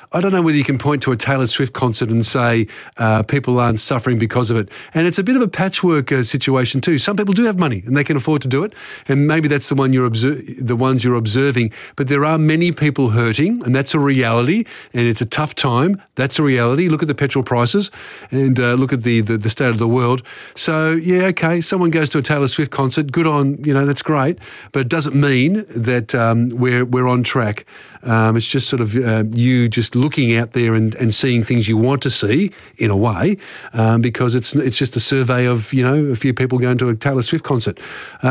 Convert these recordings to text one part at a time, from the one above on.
I don't know whether you can point to a Taylor Swift concert and say people aren't suffering because of it. And it's a bit of a patchwork situation too. Some people do have money and they can afford to do it, and maybe that's the ones you're observing. But there are many people hurting, and that's a reality. And it's a tough time. That's a reality. Look at the petrol prices, and look at the state of the world. So yeah, okay, someone goes to a Taylor Swift concert. Good on, that's great. But it doesn't mean that we're on track. It's just sort of you just looking out there and seeing things you want to see in a way, because it's just a survey of a few people going to a Taylor Swift concert.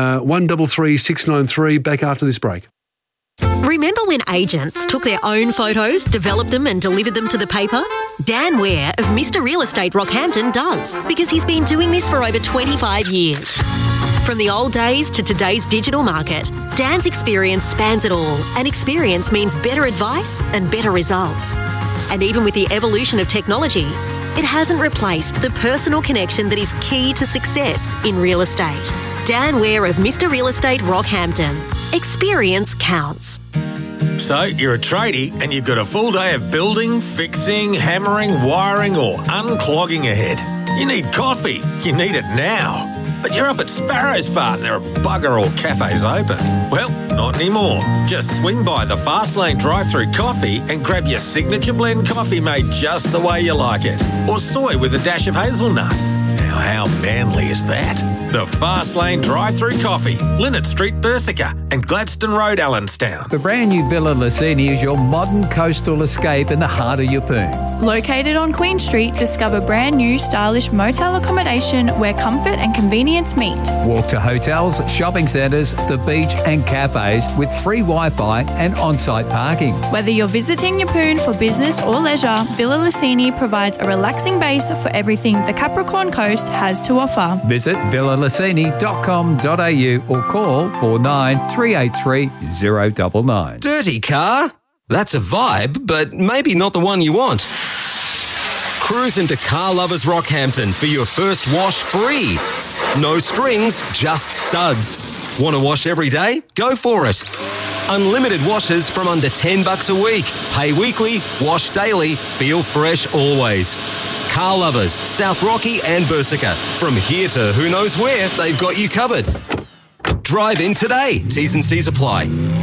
133 693. Back after this break. Remember when agents took their own photos, developed them and delivered them to the paper? Dan Ware of Mr. Real Estate Rockhampton does, because he's been doing this for over 25 years. From the old days to today's digital market, Dan's experience spans it all, and experience means better advice and better results. And even with the evolution of technology, it hasn't replaced the personal connection that is key to success in real estate. Dan Ware of Mr. Real Estate Rockhampton. Experience counts. So you're a tradie and you've got a full day of building, fixing, hammering, wiring or unclogging ahead. You need coffee. You need it now. But you're up at Sparrows Farm. There are bugger all cafes open. Well, not anymore. Just swing by the Fastlane drive-through coffee and grab your signature blend coffee made just the way you like it. Or soy with a dash of hazelnut. Now, how manly is that? The Fastlane drive-through coffee, Linnet Street, Bersica and Gladstone Road, Allenstown. The brand new Villa Licini is your modern coastal escape in the heart of Yeppoon. Located on Queen Street, discover brand new stylish motel accommodation where comfort and convenience meet. Walk to hotels, shopping centres, the beach and cafes with free Wi-Fi and on-site parking. Whether you're visiting Yeppoon for business or leisure, Villa Licini provides a relaxing base for everything the Capricorn Coast has to offer. Visit villalicini.com.au or call 49 383 099. Dirty car? That's a vibe, but maybe not the one you want. Cruise into Car Lovers Rockhampton for your first wash free. No strings, just suds. Want to wash every day? Go for it. Unlimited washes from under $10 a week. Pay weekly, wash daily, feel fresh always. Car Lovers, South Rocky and Bersica. From here to who knows where, they've got you covered. Drive in today. T's and C's apply.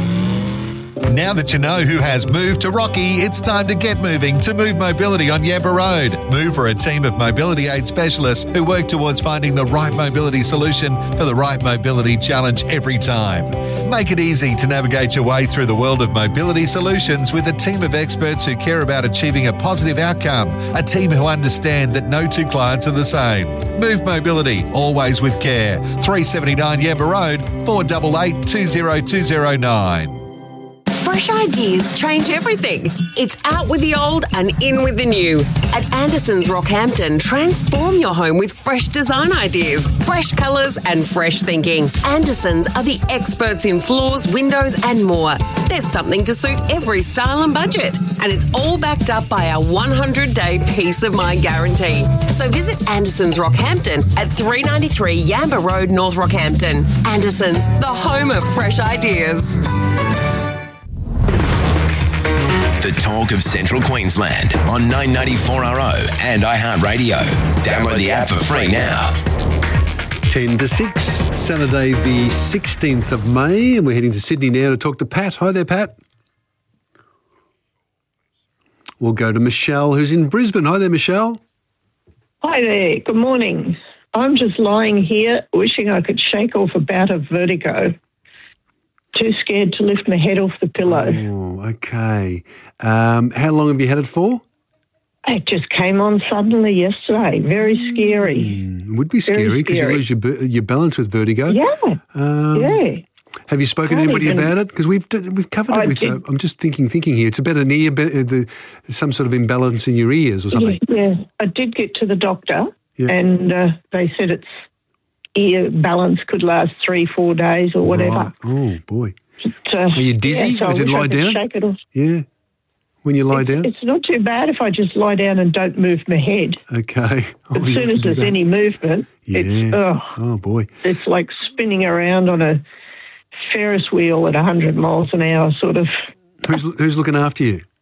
Now that you know who has moved to Rocky, it's time to get moving to Move Mobility on Yamba Road. Move are a team of mobility aid specialists who work towards finding the right mobility solution for the right mobility challenge every time. Make it easy to navigate your way through the world of mobility solutions with a team of experts who care about achieving a positive outcome, a team who understand that no two clients are the same. Move Mobility, always with care. 379 Yamba Road, 488 20209. Fresh ideas change everything. It's out with the old and in with the new. At Anderson's Rockhampton, transform your home with fresh design ideas, fresh colours and fresh thinking. Anderson's are the experts in floors, windows and more. There's something to suit every style and budget. And it's all backed up by our 100-day peace of mind guarantee. So visit Anderson's Rockhampton at 393 Yamba Road, North Rockhampton. Anderson's, the home of fresh ideas. The talk of Central Queensland on 994RO and iHeartRadio. Download the app for free now. 10 to 6, Saturday the 16th of May, and we're heading to Sydney now to talk to Pat. Hi there, Pat. We'll go to Michelle, who's in Brisbane. Hi there, Michelle. Hi there. Good morning. I'm just lying here wishing I could shake off a bout of vertigo. Too scared to lift my head off the pillow. Oh, okay. How long have you had it for? It just came on suddenly yesterday. Very scary. It would be scary because you lose your balance with vertigo. Yeah. Yeah. Have you spoken to anybody about it? Because we've covered it with. I'm just thinking here. It's about an ear, some sort of imbalance in your ears or something. Yeah. I did get to the doctor, and they said it's ear balance could last 3-4 days or whatever. Right. Oh boy. Are you dizzy as you lie down? Shake it off. Yeah. When you lie down? It's not too bad if I just lie down and don't move my head. Okay. As soon as there's any movement, it's, oh boy. It's like spinning around on a Ferris wheel at 100 miles an hour sort of. Who's looking after you?